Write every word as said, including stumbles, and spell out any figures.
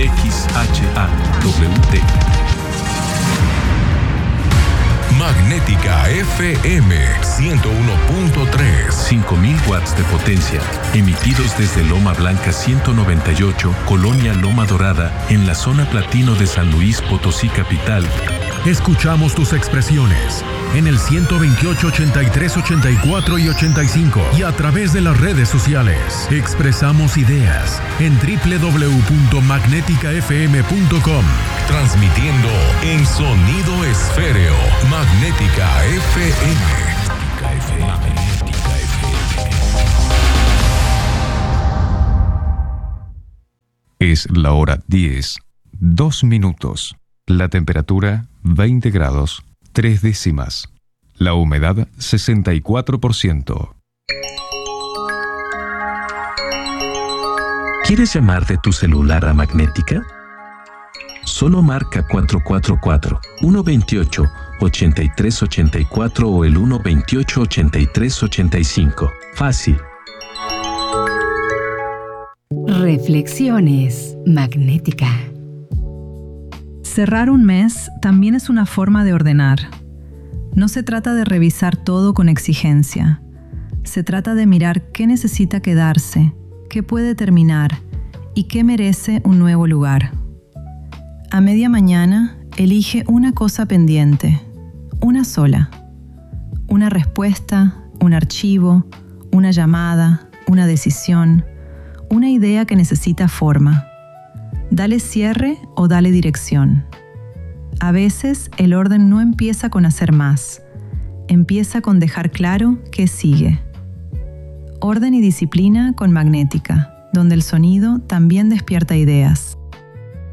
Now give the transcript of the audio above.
X H A W T. Magnética F M ciento uno punto tres. cinco mil watts de potencia, emitidos desde Loma Blanca ciento noventa y ocho, Colonia Loma Dorada, en la zona platino de San Luis Potosí capital. Escuchamos tus expresiones en el ciento veintiocho, ochenta y tres, ochenta y cuatro y ochenta y cinco y a través de las redes sociales. Expresamos ideas en doble u doble u doble u punto magnética f m punto com. Transmitiendo en sonido esféreo. Magnética F M. Magnética F M. Es la hora diez, dos minutos. La temperatura veinte grados, tres décimas. La humedad sesenta y cuatro por ciento. ¿Quieres llamar de tu celular a Magnética? Solo marca cuatro cuatro cuatro, uno dos ocho, ocho tres ocho cuatro o el uno dos ocho, ocho tres ocho cinco. Fácil. Reflexiones Magnética. Cerrar un mes también es una forma de ordenar. No se trata de revisar todo con exigencia. Se trata de mirar qué necesita quedarse, qué puede terminar y qué merece un nuevo lugar. A media mañana, elige una cosa pendiente, una sola. Una respuesta, un archivo, una llamada, una decisión, una idea que necesita forma. Dale cierre o dale dirección. A veces el orden no empieza con hacer más, empieza con dejar claro qué sigue. Orden y disciplina con Magnética, donde el sonido también despierta ideas.